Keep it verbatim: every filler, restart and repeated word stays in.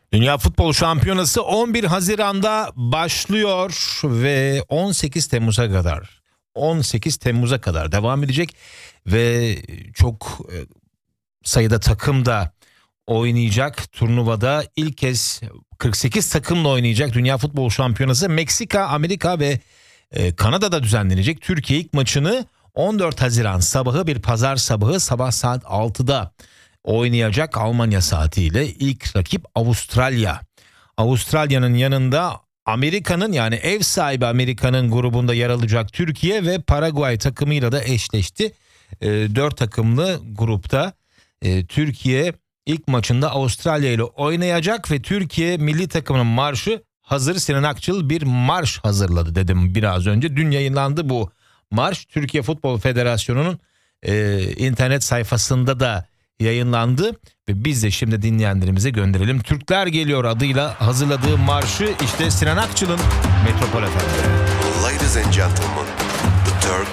Dünya Futbol Şampiyonası on bir Haziran'da başlıyor ve on sekiz Temmuz'a kadar on sekiz Temmuz'a kadar devam edecek ve çok sayıda takım da oynayacak. Turnuvada ilk kez kırk sekiz takımla oynayacak Dünya Futbol Şampiyonası. Meksika, Amerika ve Kanada'da düzenlenecek. Türkiye ilk maçını on dört Haziran sabahı, bir pazar sabahı sabah saat altıda oynayacak Almanya saatiyle. İlk rakip Avustralya. Avustralya'nın yanında Amerika'nın, yani ev sahibi Amerika'nın grubunda yer alacak Türkiye ve Paraguay takımıyla da eşleşti. E, dört takımlı grupta e, Türkiye ilk maçında Avustralya ile oynayacak ve Türkiye milli takımının marşı hazır. Sinan Akçıl bir marş hazırladı dedim biraz önce. Dün yayınlandı bu marş. Türkiye Futbol Federasyonu'nun e, internet sayfasında da yayınlandı ve biz de şimdi dinleyenlerimize gönderelim. Türkler Geliyor adıyla hazırladığı marşı işte Sinan Akçıl'ın Metropol Efendi. Ladies and gentlemen, the Turks